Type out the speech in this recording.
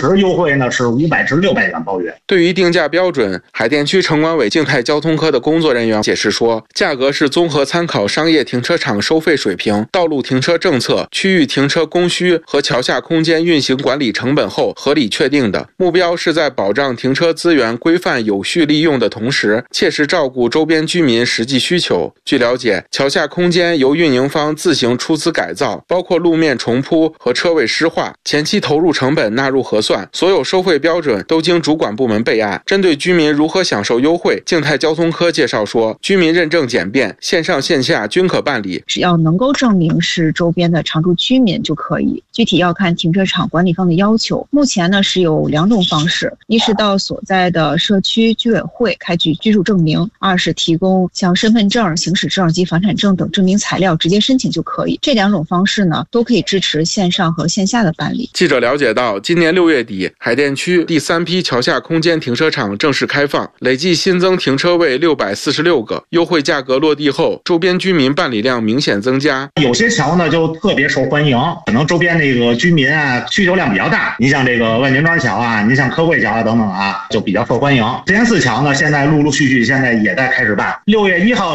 时优惠呢是500至600元包月。 对于定价标准，海淀区城管委静态交通科的工作人员解释说，价格是综合参考商业停车场收费水平、道路停车政策、区域停车供需和桥下空间运行管理成本后合理确定的，目标是在保障停车资源规范有序利用的同时，切实照顾周边居民实际需求。据了解，桥下空间由运营方自行出资改造，包括路面重铺和车位湿化，前期投入成本纳入核算，所有收费标准都经主管部门备案。针对居民如何享受优惠，静态交通科介绍说，居民认证简便，线上线下均可办理， 只要能够证明是周边的常住居民就可以，具体要看停车场管理方的要求。目前呢是有2种方式，一是到所在的社区居委会开具居住证明，二是提供像身份证、行驶证及房产证等证明材料直接申请就可以。这2种方式呢都可以支持线上和线下的办理。 记者了解到，今年6月底，海淀区第3批桥下空间停车场正式开放，累计新增停车位646个，优惠价格落地后，周边居民办理量明显增加。 有些桥呢就特别受欢迎，可能周边那个居民啊需求量比较大，你像这个万年庄桥啊，你像科汇桥啊等等啊，就比较受欢迎。1004桥呢现在陆陆续续现在也在开始办，6月1号